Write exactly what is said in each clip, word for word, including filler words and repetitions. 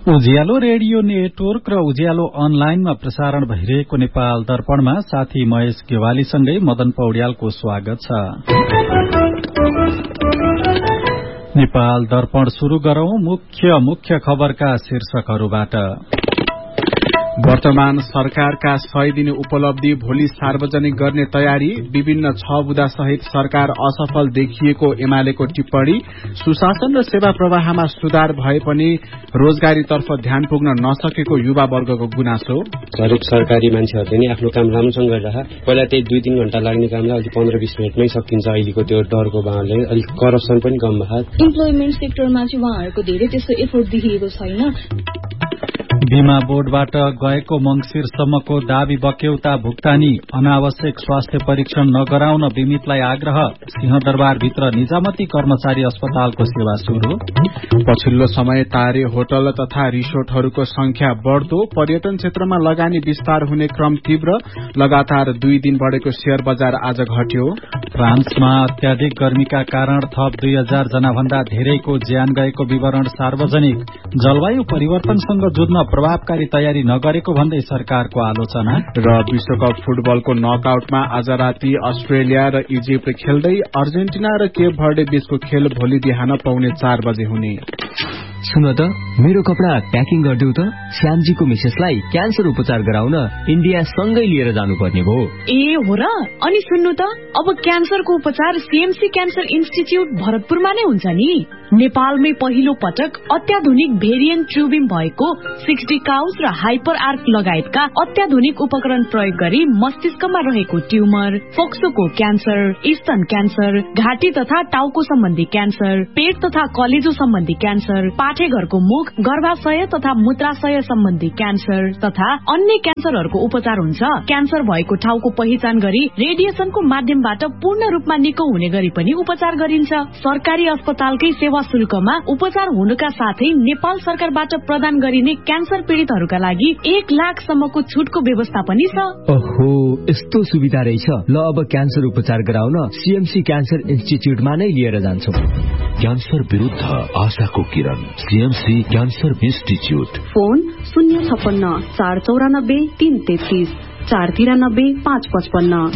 उज्यालो radio network र उज्यालो अनलाइनमा प्रसारण भइरहेको नेपाल दर्पणमा साथी महेश गेवालीसँगै मदन पौड्यालको स्वागत छ। नेपाल दर्पण शुरू गरौं मुख्य मुख्य खबरका शीर्षकहरूबाट। वर्तमान सरकारका सय दिने उपलब्धि भोलि सार्वजनिक गर्ने तयारी, विभिन्न छ बुदा सहित सरकार असफल देखिएको एमालेको टिप्पणी, सुशासन र सेवा प्रवाहमा सुधार भए पनि रोजगारीतर्फ ध्यान पुग्न नसकेको युवा वर्गको गुनासो। हरेक सरकारी मान्छेहरूले नि आफ्नो काम राम्रोसँग गरिरह, पहिला त्यही दुई तीन घण्टा लाग्ने कामलाई अहिले पन्ध्र बीस मिनटमै सकिन्छ। अहिलेको त्यो डरको भावले अलिक करप्सन पनि कम भयो। इम्प्लोइमेन्ट सेक्टरमा चाहिँ उहाँहरूको धेरै त्यस्तो एफोर्ट देखिएको छैन। बीमा बोर्डबाट गएको मंगिरसम्मको दावी बक्यौता भुक्तानी, अनावश्यक स्वास्थ्य परीक्षण नगराउन बिमितलाई आग्रह, सिंहदरबारभित्र निजामती कर्मचारी अस्पतालको सेवा शुरू। पछिल्लो समय तारे होटल तथा रिसोर्टहरूको संख्या बढ़दो, पर्यटन क्षेत्रमा लगानी विस्तार हुने क्रम तीव्र, लगातार दुई दिन बढ़ेको शेयर बजार आज घट्यो। फ्रान्समा अत्याधिक गर्मीका कारण थप दुई हजार जना भन्दा धेरैको ज्यान गएको विवरण सार्वजनिक, जलवायु परिवर्तनसँग जुझ्न प्रभावकारी तयारी नगरेको भन्दै सरकारको आलोचना। र विश्वकप फुटबलको नकआउटमा आज राति अस्ट्रेलिया र इजिप्ट खेल्दै, अर्जेन्टिना र केप भर्डे बीचको खेल भोलि बिहान पौने चार बजे हुने। सुन त, मेरो कपडा प्याकिङ गरिदेऊ त। श्यामजीको मिसेसलाई क्यान्सर उपचार गराउन इन्डिया सँगै लिएर जानुपर्ने भयो। ए हो र? अनि सुन्नु त, अब क्यान्सरको उपचार सीएमसी क्यान्सर इन्स्टिच्युट भरतपुरमा नै हुन्छ नि। नेपालमै पहिलो पटक अत्याधुनिक भेरिएन्ट ट्युबिम भएको सिक्सटी काउस र हाइपर आर्क लगायतका अत्याधुनिक उपकरण प्रयोग गरी मस्तिष्कमा रहेको ट्युमर, फोक्सोको क्यान्सर, स्तन क्यान्सर, घाँटी तथा टाउको सम्बन्धी क्यान्सर, पेट तथा कलेजो सम्बन्धी क्यान्सर, पाठेघरको मुख, गर्भाशय तथा मूत्राशय सम्बन्धी क्यान्सर तथा अन्य क्यान्सरहरूको उपचार हुन्छ। क्यान्सर भएको ठाउँको पहिचान गरी रेडिएसनको माध्यमबाट पूर्ण रूपमा निको हुने गरी पनि उपचार गरिन्छ। सरकारी अस्पतालकै सेवा शुल्कमा उपचार हुनुका साथै नेपाल सरकारबाट प्रदान गरिने क्यान्सर पीड़ितहरूका लागि एक लाख सम्मको छुटको व्यवस्था पनि छ। ओहो, यस्तो सुविधा रहेछ। ल, अब क्यान्सर उपचार गराउन सीएमसी क्यान्सर इन्स्टिच्युटमा नै लिएर जान्छौं। क्यान्सर विरुद्ध आशाको किरण, सीएमसी क्यान्सर इन्स्टिच्युट। फोन शून्य छप्पन्न चार चौरानब्बे तीन तेत्तीस चार तिरानब्बे पाँच पचपन्न।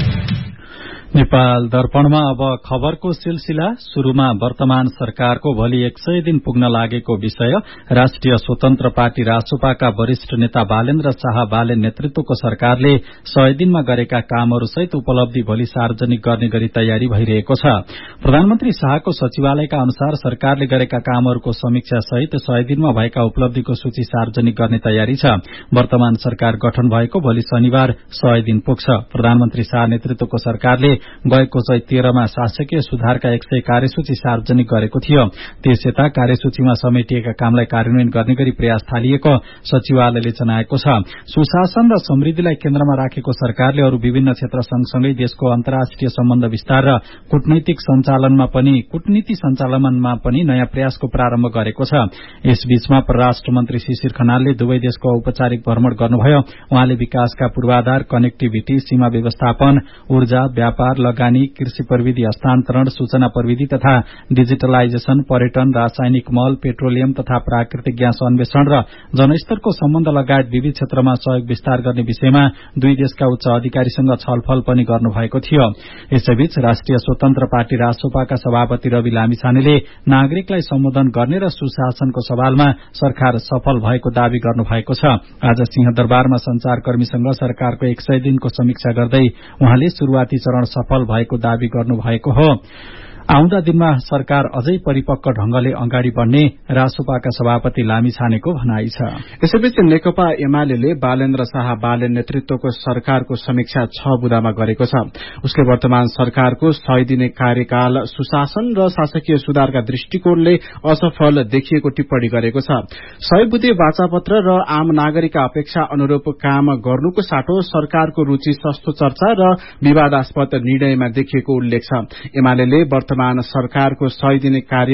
नेपाल दर्पणमा अब खबरको सिलसिला। शुरूमा वर्तमान सरकारको भोलि एक सय दिन पुग्न लागेको विषय। राष्ट्रिय स्वतन्त्र पार्टी रासोपाका वरिष्ठ नेता बालेन्द्र शाह बालेन नेतृत्वको सरकारले सय दिनमा गरेका कामहरू सहित उपलब्धि भोलि सार्वजनिक गर्ने गरी तयारी भइरहेको छ। प्रधानमन्त्री शाहको सचिवालयका अनुसार सरकारले गरेका कामहरूको समीक्षा सहित सय दिनमा भएका उपलब्धिको सूची सार्वजनिक गर्ने तयारी छ। वर्तमान सरकार गठन भएको भोलि शनिबार सय दिन पुग्छ। प्रधानमन्त्री शाह नेतृत्वको सरकारले गएको चैत तेह्रमा शासकीय सुधारका एक सय कार्यसूची सार्वजनिक गरेको थियो। त्यस यता कार्यसूचीमा समेटिएका कामलाई कार्यान्वयन गर्ने गरी प्रयास थालिएको सचिवालयले जनाएको छ। सुशासन र समृद्धिलाई केन्द्रमा राखेको सरकारले अरू विभिन्न क्षेत्र सँगसँगै देशको अन्तर्राष्ट्रिय सम्बन्ध विस्तार र कूटनीतिक सञ्चालनमा पनि कूटनीति सञ्चालनमा पनि नयाँ प्रयासको प्रारम्भ गरेको छ। यसबीचमा परराष्ट्र मन्त्री शिशिर खनालले दुवै देशको औपचारिक भ्रमण गर्नुभयो। उहाँले विकासका पूर्वाधार, कनेक्टिभिटी, सीमा व्यवस्थापन, ऊर्जा, व्यापार, लगानी, कृषि प्रविधि हस्तान्तरण, सूचना प्रविधि तथा डिजिटलाइजेशन, पर्यटन, रासायनिक मल, पेट्रोलियम तथा प्राकृतिक ग्यास अन्वेषण र जनस्तरको सम्बन्ध लगायत विविध क्षेत्रमा सहयोग विस्तार गर्ने विषयमा दुई देशका उच्च अधिकारीसँग छलफल पनि गर्नुभएको थियो। यसैबीच राष्ट्रिय स्वतन्त्र पार्टी रासोपाका सभापति रवि लामिछानेले नागरिकलाई सम्बोधन गर्ने र सुशासनको सवालमा सरकार सफल भएको दावी गर्नुभएको छ। आज सिंहदरबारमा संचारकर्मीसँग सरकारको एक सय दिनको समीक्षा गर्दै उहाँले शुरूआती चरण सफल भएको दावी गर्नुभएको हो। आउँदा दिनमा सरकार अझै परिपक्व ढंगले अगाडि बढ़ने रासोपाका सभापति लामिछानेको भनाई छ। यसैबीच नेकपा एमाले बालेन्द्र शाह बालेन नेतृत्वको सरकारको समीक्षा छ बुदामा गरेको छ। उसले वर्तमान सरकारको सय दिने कार्यकाल सुशासन र शासकीय सुधारका दृष्टिकोणले असफल देखिएको टिप्पणी गरेको छ। सय बुधे वाचापत्र र आम नागरिकका अपेक्षा अनुरूप काम गर्नुको साटो सरकारको रुचि सस्तो चर्चा र विवादास्पद निर्णयमा देखिएको उल्लेख छ। एमाले वर्तमान सरकारको सय दिने कार्य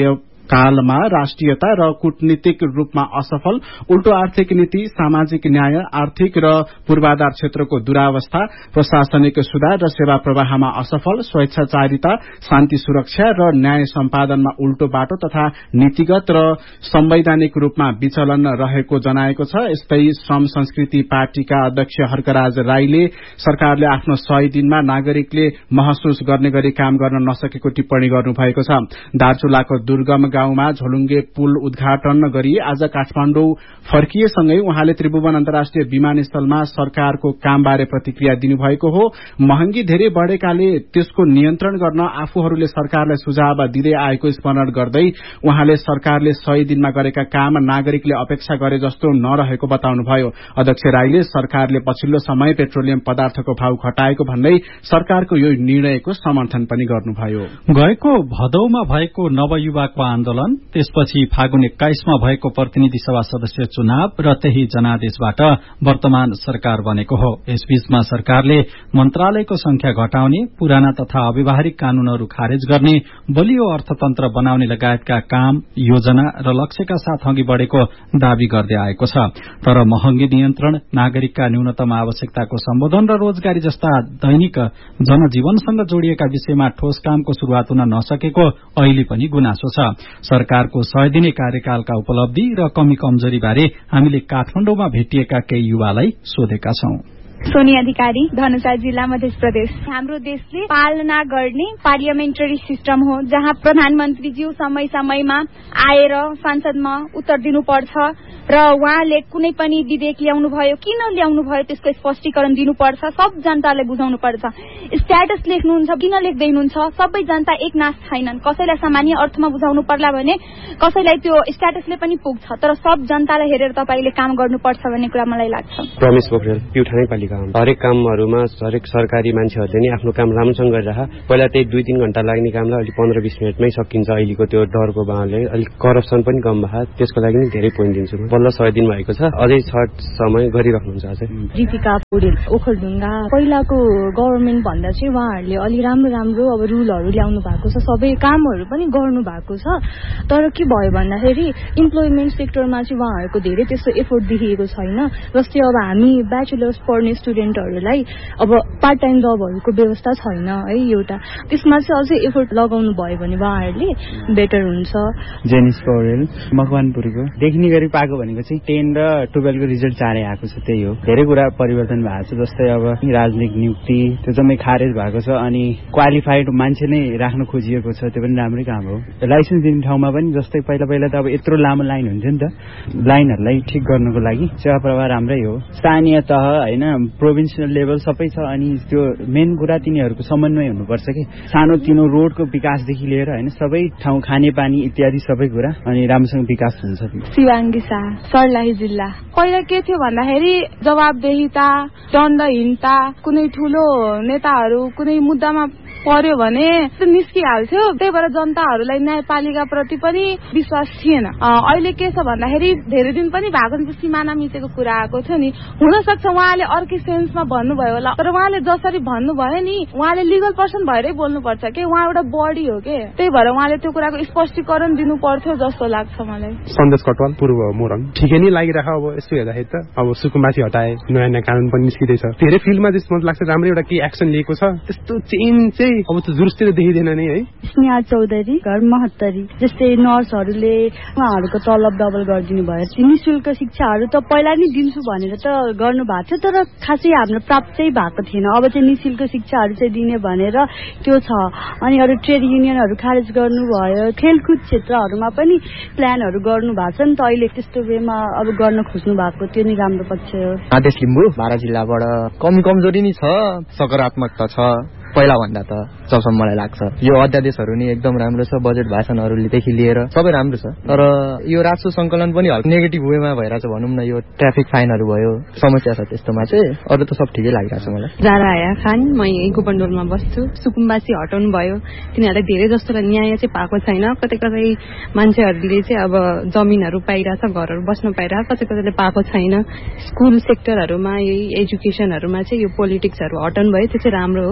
कालमा राष्ट्रियता र कूटनीतिक रूपमा असफल, उल्टो आर्थिक नीति, सामाजिक न्याय, आर्थिक र पूर्वाधार क्षेत्रको दुरावस्था, प्रशासनिक सुधार र सेवा प्रवाहमा असफल, स्वेच्छाचारिता, शान्ति सुरक्षा र न्याय सम्पादनमा उल्टो बाटो तथा नीतिगत र संवैधानिक रूपमा विचलन रहेको जनाएको छ। यस्तै श्रम संस्कृति पार्टीका अध्यक्ष हर्कराज राईले सरकारले आफ्नो सय दिनमा नागरिकले महसुस गर्ने गरी काम गर्न नसकेको टिप्पणी गर्नुभएको छ। दार्चुलाको दुर्गम गाउँमा झोलुङ्गे पुल उद्घाटन गरी आज काठमाडौँ फर्किएसँगै उहाँले त्रिभुवन अन्तर्राष्ट्रिय विमानस्थलमा सरकारको कामबारे प्रतिक्रिया दिनुभएको हो। महँगी धेरै बढ़ेकाले त्यसको नियन्त्रण गर्न आफूहरूले सरकारलाई सुझाव दिँदै आएको स्मरण गर्दै उहाँले सरकारले सय दिनमा गरेका काम नागरिकले अपेक्षा गरे जस्तो नरहेको बताउनुभयो। अध्यक्ष राईले सरकारले पछिल्लो समय पेट्रोलियम पदार्थको भाव घटाएको भन्दै सरकारको यो निर्णयको समर्थन पनि गर्नुभयो। गएको भदौमा भएको नवयुवाको आन्दोलन, त्यसपछि फागुन एक्काइसमा भएको प्रतिनिधि सभा सदस्य चुनाव र त्यही जनादेशबाट वर्तमान सरकार बनेको हो। यसबीचमा सरकारले मन्त्रालयको संख्या घटाउने, पुराना तथा अव्यावहारिक कानूनहरू खारेज गर्ने, बलियो अर्थतन्त्र बनाउने लगायतका काम, योजना र लक्ष्यका साथ अघि बढ़ेको दावी गर्दै आएको छ। तर महँगी नियन्त्रण, नागरिकका न्यूनतम आवश्यकताको सम्बोधन र रोजगारी जस्ता दैनिक जनजीवनसँग जोडिएका विषयमा ठोस कामको शुरूआत हुन नसकेको अहिले पनि गुनासो छ। सरकारको सय दिने कार्यकालका उपलब्धि र कमी कमजोरी बारे हामीले काठमाडौँमा भेटिएका केही युवालाई सोधेका छौं। सोनिया अधिकारी, धनुषा जिल्ला, मध्य प्रदेश। हाम्रो देशले पालना गर्ने पार्लियामेन्टरी सिस्टम हो जहाँ प्रधानमन्त्रीज्यू समय समयमा आएर संसदमा उत्तर दिनुपर्छ र उहाँले कुनै पनि विधेयक ल्याउनु भयो, किन ल्याउनु भयो त्यसको स्पष्टीकरण दिनुपर्छ, सब जनताले बुझाउनु पर्छ। स्ट्याटस लेख्नुहुन्छ, किन लेख्दै हुनुहुन्छ, सबै जनता एकनाश छैनन्। कसैलाई सामान्य अर्थमा बुझाउनु पर्ला भने कसैलाई त्यो स्ट्याटसले पनि पुग्छ, तर सब जनतालाई हेरेर तपाईले काम गर्नुपर्छ भन्ने कुरा मलाई लाग्छ। रमेश पोखरेल, प्युठानै पालिका। हरेक कामहरूमा हरेक सरकारी मान्छेहरूले नि आफ्नो काम राम्रोसँग गरिरह। पहिला त्यही दुई तीन घण्टा लाग्ने कामलाई अहिले पन्ध्र बिस मिनटमै सकिन्छ। अहिलेको त्यो डरको बाहनाले अलिक करप्सन पनि कम भयो, त्यसको लागि नि धेरै पोइन्ट दिन्छु। बल्ल सय दिन भएको छ, अझै छ समय गरिराख्नुहुन्छ अझै। रितिका पौडेल, ओखलढुङ्गा। पहिलाको गभर्नमेन्ट भन्दा चाहिँ उहाँहरूले अलि राम्रो राम्रो अब रुलहरू ल्याउनु भएको छ, सबै कामहरू पनि गर्नु भएको छ। तर के भयो भन्दाखेरि इम्प्लोइमेन्ट सेक्टरमा चाहिँ उहाँहरूको धेरै त्यस्तो एफोर्ट देखिएको छैन। जस्तै अब हामी ब्याचलर्स पढ्ने स्टुडेन्टहरूलाई अब पार्ट टाइम जबहरूको व्यवस्था छैन है एउटा, त्यसमा चाहिँ अझै एफोर्ट लगाउनु भयो भने उहाँहरूले बेटर हुन्छ। जेनिस पौडेल, मकवानपुरको। देखिने गरी पाएको भनेको चाहिँ टेन र टुवेल्भको रिजल्ट चाँडै आएको छ, त्यही हो। धेरै कुरा परिवर्तन भएको छ, जस्तै अब राजनीतिक नियुक्ति त्यो जम्मै खारेज भएको छ, अनि क्वालिफाइड मान्छे नै राख्न खोजिएको छ, त्यो पनि राम्रै काम हो। लाइसेन्स दिने ठाउँमा पनि जस्तै पहिला पहिला त अब यत्रो लामो लाइन हुन्थ्यो नि त, लाइनहरूलाई ठिक गर्नको लागि सेवा प्रवाह राम्रै हो। स्थानीय तह होइन, प्रोभिन्सियल लेभल सबै छ, अनि त्यो मेन कुरा तिनीहरूको समन्वय हुनुपर्छ कि सानो तिनो रोडको विकासदेखि लिएर होइन सबै ठाउँ खानेपानी इत्यादि सबै कुरा, अनि राम्रोसँग विकास हुन्छ। शिवाङ्गी शाह, सर्लाही जिल्ला। पहिला के थियो भन्दाखेरि जवाबदेहिता, दण्डहीनता, कुनै ठूलो नेताहरू कुनै मुद्दामा पर्यो भने निस्किहाल्थ्यो, त्यही भएर जनताहरूलाई न्यायपालिका प्रति पनि विश्वास थिएन। अहिले के छ भन्दाखेरि धेरै दिन पनि भएको सिमाना मिचेको कुरा आएको थियो नि, हुन सक्छ उहाँले अर्कै सेन्समा भन्नुभयो होला, तर उहाँले जसरी भन्नुभयो नि उहाँले लिगल पर्सन भएरै बोल्नुपर्छ कि, उहाँ एउटा बडी हो के, त्यही भएर उहाँले त्यो कुराको स्पष्टीकरण दिनु पर्थ्यो जस्तो लाग्छ मलाई। सन्देश कटवाल, पूर्व मोरङ। ठिकै नै लागिरह। अब यसो हेर्दाखेरि त अब सुकुम्बासी हटाए, नयाँ नयाँ कानून पनि निस्किँदैछ, धेरै फिल्डमा जस्तो मलाई लाग्छ राम्रो एउटा केही एक्सन लिएको छ। त्यस्तो चेन्ज चाहिँ अब त जुरुस्ती त देखिँदैन नै है। स्नेहा चौधरी, घर महत्तरी। जस्तै नर्सहरूले उहाँहरूको तलब डबल गरिदिनु भयो, निःशुल्क शिक्षाहरू त पहिला नै दिन्छु भनेर त गर्नु भएको थियो, तर खासै हाम्रो प्राप्तै भएको थिएन। अब चाहिँ निःशुल्क शिक्षाहरू चाहिँ दिने भनेर त्यो छ। अनि अरू ट्रेड युनियनहरू खारेज गर्नुभयो, खेलकुद क्षेत्रहरूमा पनि प्लानहरू गर्नु भएको छ नि त, अहिले त्यस्तो वेमा अब गर्न खोज्नु भएको, त्यो नै राम्रो पक्ष हो। आदेश लिम्बू, बारा जिल्लाबाट। कमी कमजोरी नि छ, सकारात्मकता छ पहिला भन्दा त, जबसम्म मलाई लाग्छ। यो अध्यादेशहरू नि एकदम राम्रो छ, बजेट भाषणहरूदेखि लिएर सबै राम्रो छ, तर यो राजस्व संकलन पनि हल्का नेगेटिभ वेमा भइरहेछ भनौँ न। यो ट्राफिक फाइनहरू भयो, समस्या छ त्यस्तोमा चाहिँ, अरू त सब ठिकै लागिरहेछ मलाई। जाराया खान, म यही गोपनडोलमा बस्छु। सुकुम्बासी हटाउनु भयो, तिनीहरूलाई धेरै जस्तोलाई न्याय चाहिँ पाएको छैन। कतै कतै मान्छेहरूले चाहिँ अब जमिनहरू पाइरहेछ, घरहरू बस्न पाइरहेछ, कतै कतैले पाएको छैन। स्कुल सेक्टरहरूमा, यही एजुकेसनहरूमा चाहिँ यो पोलिटिक्सहरू हटाउनु भयो, त्यो चाहिँ राम्रो हो।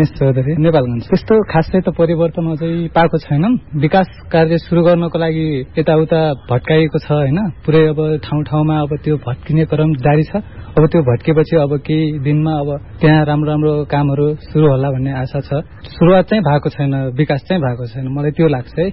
रमेश चौधरी नेपालगञ्ज। त्यस्तो खासै त परिवर्तन अझै पाएको छैनौँ। विकास कार्य सुरु गर्नको लागि यताउता भट्काइएको छ होइन, पुरै अब ठाउँ ठाउँमा अब त्यो भट्किने क्रम जारी छ। अब त्यो भट्केपछि अब केही दिनमा अब त्यहाँ राम्रो राम्रो कामहरू सुरु होला भन्ने आशा छ। सुरुवात चाहिँ भएको छैन, विकास चाहिँ भएको छैन, मलाई त्यो लाग्छ है।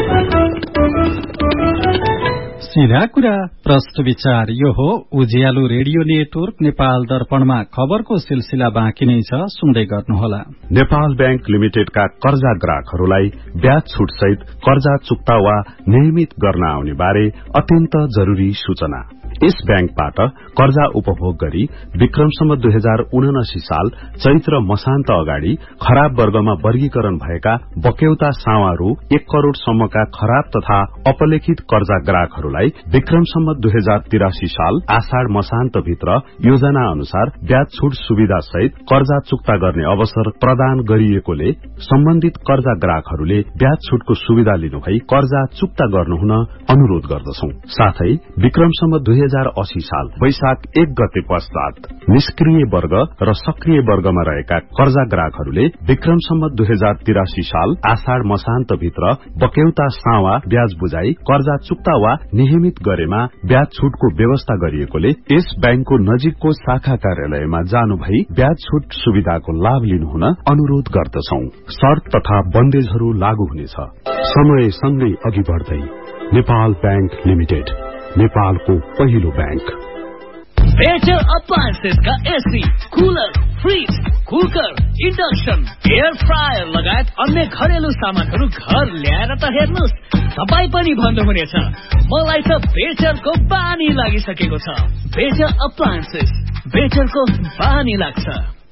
सीधा कुरा प्रश्न विचार यो हो उज्यालो रेडियो नेटवर्क नेपाल दर्पणमा खबरको सिलसिला बाँकी नै छ, सुन्दै गर्नुहोला। नेपाल बैंक लिमिटेडका कर्जा ग्राहकहरूलाई ब्याज छुट सहित कर्जा चुक्ता वा नियमित गर्न आउने बारे अत्यन्त जरूरी सूचना। यस बैंकबाट कर्जा उपभोग गरी विक्रमसम्म दुई हजार उनासी साल चैत्र मसान्त अगाडि खराब वर्गमा वर्गीकरण भएका बक्यौता सावा रु एक करोड़ सम्मका खराब तथा अपलेखित कर्जा ग्राहकहरूलाई विक्रमसम्म दुई हजार तिरासी साल आषाढ़ मसान्त भित्र योजना अनुसार ब्याज छुट सुविधा सहित कर्जा चुक्ता गर्ने अवसर प्रदान गरिएकोले सम्बन्धित कर्जा ग्राहकहरूले ब्याज छुटको सुविधा लिनुभई कर्जा चुक्ता गर्नुहुन अनुरोध गर्दछौं। साथै विक्रमसम्म दुई हजार अस्सी साल वैशाख एक गते पश्चात निष्क्रिय वर्ग र सक्रिय वर्गमा रहेका कर्जा ग्राहकहरूले विक्रमसम्म दुई हजार तिरासी साल आषाढ़ मसान्त भित्र बक्यौता सावा ब्याज बुझाई कर्जा चुक्ता वा नियमित गरेमा ब्याज छुटको व्यवस्था गरिएकोले यस बैंकको नजिकको शाखा कार्यालयमा जानु भई ब्याज छुट सुविधाको लाभ लिनुहुन अनुरोध गर्दछौं। शर्त तथा बन्देजहरू लागू हुनेछ। समय सँगै अघि बढ्दै नेपाल बैंक लिमिटेड, नेपालको पहिलो बैंक। बेटर अप्लायन्सेस का AC, cooler, fridge, cooker, induction, air fryer लगायत अन्य घरेलु सामानहरू घर ल्याएर त हेर्नुस्, तपाई पनि भन्नुहुनेछ मलाई त बेटरको बानी लागिसकेको छ। बेटर अप्लायन्सेस, बेटरको बानी लाग्छ।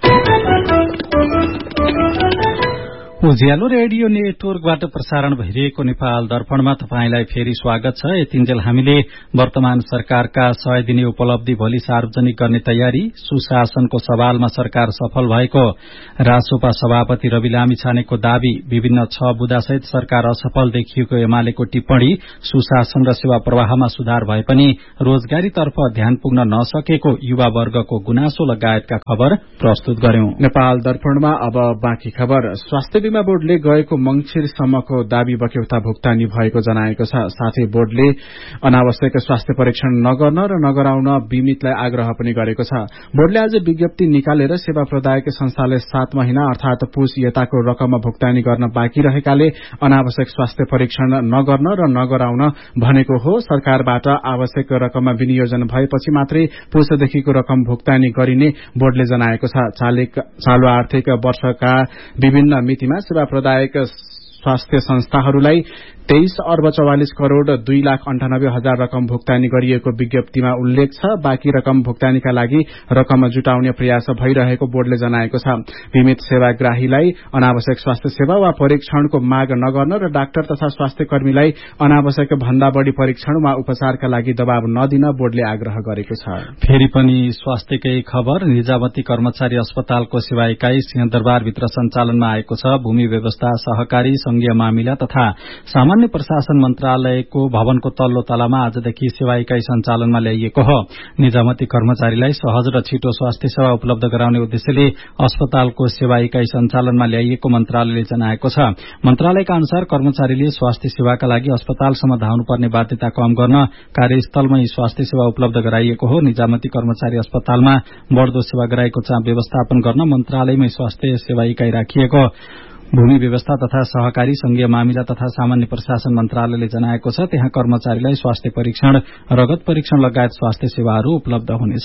उज्यालो रेडियो नेटवर्कबाट प्रसारण भइरहेको नेपाल दर्पणमा तपाईंलाई फेरि स्वागत छ। यतिन्जेल हामीले वर्तमान सरकारका सय दिने उपलब्धि भोलि सार्वजनिक गर्ने तयारी, सुशासनको सवालमा सरकार सफल भएको, रासोपा सभापति रवि लामिछानेको दावी, विभिन्न छ बुदासहित सरकार असफल देखिएको एमालेको टिप्पणी, सुशासन र सेवा प्रवाहमा सुधार भए पनि रोजगारीतर्फ ध्यान पुग्न नसकेको युवा वर्गको गुनासो लगायतका खबर प्रस्तुत गर्यौं। नेपाल दर्पणमा अब बाँकी खबर। स्वास्थ्य बीमा बोर्डले गएको मंगिरसम्मको दावी बक्यौता भुक्तानी भएको जनाएको छ। साथै बोर्डले अनावश्यक स्वास्थ्य परीक्षण नगर्न र नगराउन बीमितलाई आग्रह पनि गरेको छ। बोर्डले आज विज्ञप्ति निकालेर सेवा प्रदायक संस्थाले सात महिना अर्थात पुस यताको रकम भुक्तानी गर्न बाँकी रहेकाले अनावश्यक स्वास्थ्य परीक्षण नगर्न र नगराउन भनेको हो। सरकारबाट आवश्यक रकम विनियोजन भएपछि मात्रै पुसदेखिको रकम भुक्तानी गरिने बोर्डले जनाएको छ। चालू आर्थिक वर्षका विभिन्न मितिमा सेवा प्रदायक स्वास्थ्य संस्थाहरूलाई तेइस अर्ब चौवालिस करोड़ दुई लाख अन्ठानब्बे हजार रकम भुक्तानी गरिएको विज्ञप्तिमा उल्लेख छ। बाँकी रकम भुक्तानीका लागि रकम जुटाउने प्रयास भइरहेको बोर्डले जनाएको छ। बीमित सेवाग्राहीलाई अनावश्यक स्वास्थ्य सेवा वा परीक्षणको माग नगर्न र डाक्टर तथा स्वास्थ्य कर्मीलाई अनावश्यक भन्दा बढ़ी परीक्षण वा उपचारका लागि दबाव नदिन बोर्डले आग्रह गरेको छ। फेरि पनि स्वास्थ्यकै खबर। निजामती कर्मचारी अस्पतालको सेवा इकाई सिंहदरबारभित्र सञ्चालनमा आएको छ। भूमि व्यवस्था, सहकारी, संघीय मामिला तथा सामान्य प्रशासन मन्त्रालयको भवनको तल्लो तलामा आजदेखि सेवा इकाई सञ्चालनमा ल्याइएको हो। निजामती कर्मचारीलाई सहज र छिटो स्वास्थ्य सेवा उपलब्ध गराउने उद्देश्यले अस्पतालको सेवा इकाई सञ्चालनमा ल्याइएको मन्त्रालयले जनाएको छ। मन्त्रालयका अनुसार कर्मचारीले स्वास्थ्य सेवाका लागि अस्पतालसम्म धाउनुपर्ने बाध्यता कम गर्न कार्यस्थलमै स्वास्थ्य सेवा उपलब्ध गराइएको हो। निजामती कर्मचारी अस्पतालमा बढ़दो सेवाग्राहीको चाप व्यवस्थापन गर्न मन्त्रालयमै स्वास्थ्य सेवा इकाई राखिएको भूमि व्यवस्था तथा सहकारी, संघीय मामिला तथा सामान्य प्रशासन मन्त्रालयले जनाएको छ। त्यहाँ कर्मचारीलाई स्वास्थ्य परीक्षण, रगत परीक्षण लगायत स्वास्थ्य सेवाहरू उपलब्ध हुनेछ।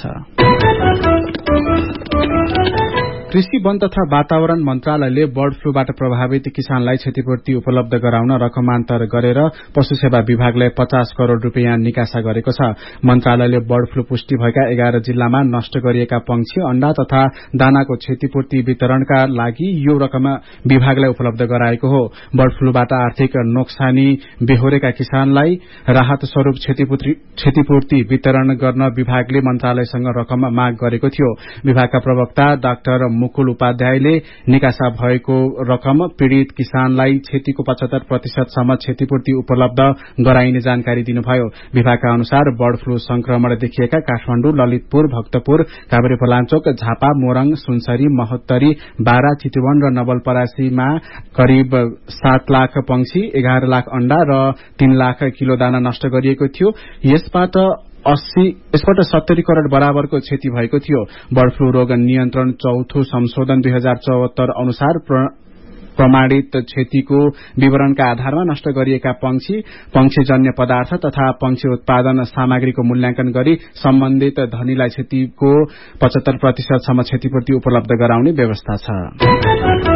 कृषि, वन तथा वातावरण मन्त्रालयले बर्ड फ्लूबाट प्रभावित किसानलाई क्षतिपूर्ति उपलब्ध गराउन रकमान्तर गरेर पशु सेवा विभागलाई पचास करोड़ रूपियाँ निकासा गरेको छ। मन्त्रालयले बर्ड फ्लू पुष्टि भएका एघार जिल्लामा नष्ट गरिएका पंक्षी, अण्डा तथा दानाको क्षतिपूर्ति वितरणका लागि यो रकम विभागलाई उपलब्ध गराएको हो। बर्ड फ्लूबाट आर्थिक नोक्सानी बेहोरेका किसानलाई राहत स्वरूप क्षतिपूर्ति वितरण गर्न विभागले मन्त्रालयसँग रकम माग गरेको थियो। विभागका प्रवक्ता डाक्टर मुकुल उपाध्यायले निकासा भएको रकम पीड़ित किसानलाई क्षतिको पचहत्तर प्रतिशतसम्म क्षतिपूर्ति उपलब्ध गराइने जानकारी दिनुभयो। विभागका अनुसार बर्ड फ्लू संक्रमण देखिएका काठमाण्डु, ललितपुर, भक्तपुर, काभ्रेपलाञ्चोक, झापा, मोरङ, सुनसरी, महोत्तरी, बारा, चितवन र नवलपरासीमा करिब सात लाख पंक्षी, एघार लाख अण्डा र तीन लाख किलो दाना नष्ट गरिएको थियो। यसबाट अस्सी यसबाट सत्तरी करोड़ बराबरको क्षति भएको थियो। बर्ड फ्लू रोग नियन्त्रण चौथो संशोधन दुई हजार चौहत्तर अनुसार प्रमाणित क्षतिको विवरणका आधारमा नष्ट गरिएका पंक्षी, पंक्षीजन्य पदार्थ तथा पंक्षी उत्पादन सामग्रीको मूल्याङ्कन गरी सम्बन्धित धनीलाई क्षतिको पचहत्तर प्रतिशतसम्म क्षतिपूर्ति उपलब्ध गराउने व्यवस्था छ।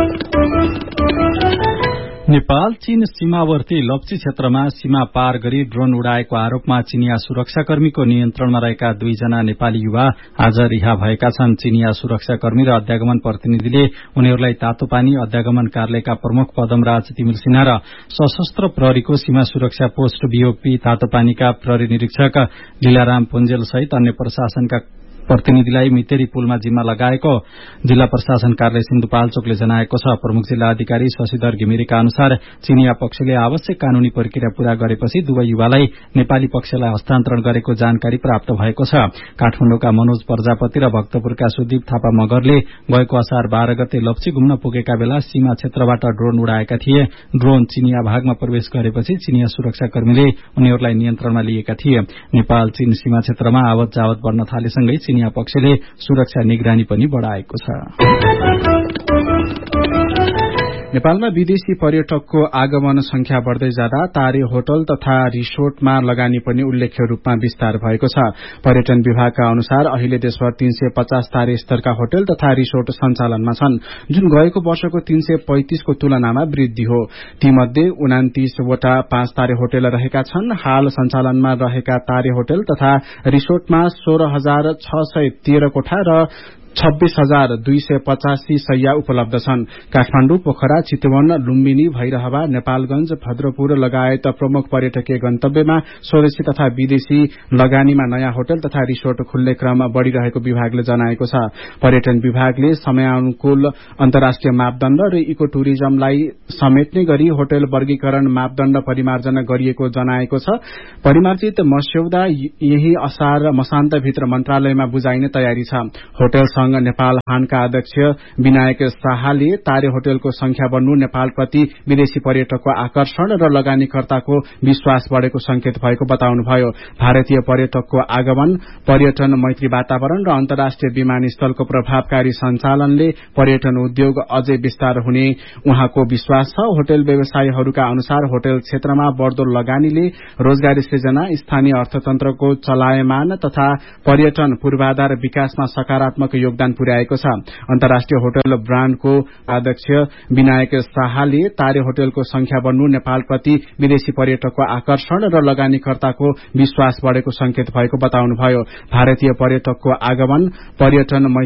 नेपाल चीन सीमावर्ती लप्ची क्षेत्रमा सीमा पार गरी ड्रोन उडाएको आरोपमा चीनिया सुरक्षाकर्मीको नियन्त्रणमा रहेका दुईजना नेपाली युवा आज रिहा भएका छन्। चीनिया सुरक्षाकर्मी र अध्यागमन प्रतिनिधिले उनीहरूलाई तातोपानी अध्यागमन कार्यालयका प्रमुख पदमराज तिमिल सिन्हा र सशस्त्र प्रहरीको सीमा सुरक्षा पोस्ट बीओपी तातोपानीका प्रहरी निरीक्षक लीलाराम पुञ्जेल सहित अन्य प्रशासनका प्रतिनिधिलाई मितेरी पुलमा जिम्मा लगाएको जिल्ला प्रशासन कार्यालय सिन्धुपाल्चोकले जनाएको छ। प्रमुख जिल्ला अधिकारी शशिधर घिमिरेका अनुसार चीनिया पक्षले आवश्यक कानूनी प्रक्रिया पूरा गरेपछि दुवै युवालाई नेपाली पक्षलाई हस्तान्तरण गरेको जानकारी प्राप्त भएको छ। काठमाडौँका मनोज प्रजापति र भक्तपुरका सुदीप थापा मगरले गएको असार बाह्र गते लप्ची घुम्न पुगेका बेला सीमा क्षेत्रबाट ड्रोन उडाएका थिए। ड्रोन चीनिया भागमा प्रवेश गरेपछि चीनिया सुरक्षाकर्मीले उनीहरूलाई नियन्त्रणमा लिएका थिए। नेपाल चीन सीमा क्षेत्रमा आवत जावत बढ्न थालेसँगै चीनिया पक्षले सुरक्षा निगरानी पनि बढ़ाएको छ। नेपालमा विदेशी पर्यटकको आगमन संख्या बढ़दै जाँदा तारे होटल तथा रिसोर्टमा लगानी पनि उल्लेख्य रूपमा विस्तार भएको छ। पर्यटन विभागका अनुसार अहिले देशभर तीन सय पचास तारे स्तरका होटल तथा रिसोर्ट सञ्चालनमा छन्, जुन गएको वर्षको तीन सय पैंतिसको तुलनामा वृद्धि हो। तीमध्ये उनातीसवटा पाँच तारे होटल रहेका छन्। हाल सञ्चालनमा रहेका तारे होटल तथा रिसोर्टमा सोह्र हजार छ सय तेह्र कोठा र छब्बीस हजार दुई सय पचासी शैय्या उपलब्ध छन्। काठमाण्डु, पोखरा, चितवन, लुम्बिनी, भैरहवा, नेपालगंज, भद्रपुर लगायत प्रमुख पर्यटकीय गन्तव्यमा स्वदेशी तथा विदेशी लगानीमा नयाँ होटल तथा रिसोर्ट खुल्ने क्रम बढ़िरहेको विभागले जनाएको छ। पर्यटन विभागले समयानुकूल अन्तर्राष्ट्रिय मापदण्ड र इको टुरिज्मलाई समेट्ने गरी होटल वर्गीकरण मापदण्ड परिमार्जन गरिएको जनाएको छ। परिमार्जित मस्यौदा यही असार मसान्तभित्र मन्त्रालयमा बुझाइने तयारी छ। होटल नेपाल हानका अध्यक्ष विनायक शाहले तारे होटलको संख्या बढ़नु नेपालप्रति विदेशी पर्यटकको आकर्षण र लगानीकर्ताको विश्वास बढ़ेको संकेत भएको बताउनुभयो। भारतीय पर्यटकको आगमन, पर्यटन मैत्री वातावरण र अन्तर्राष्ट्रिय विमानस्थलको प्रभावकारी सञ्चालनले पर्यटन उद्योग अझै विस्तार हुने उहाँको विश्वास छ। होटल व्यवसायीहरूका अनुसार होटल क्षेत्रमा बढ़दो लगानीले रोजगारी सृजना, स्थानीय अर्थतन्त्रको चलायमान तथा पर्यटन पूर्वाधार विकासमा सकारात्मक योगदान पुर्याएको छ। अन्तर्राष्ट्रिय होटल ब्रान्डको अध्यक्ष विनायक शाहले तारे होटलको संख्या बढ़नु नेपालप्रति विदेशी पर्यटकको आकर्षण र लगानीकर्ताको विश्वास बढ़ेको संकेत भएको बताउनुभयो। भारतीय पर्यटकको आगमन, पर्यटन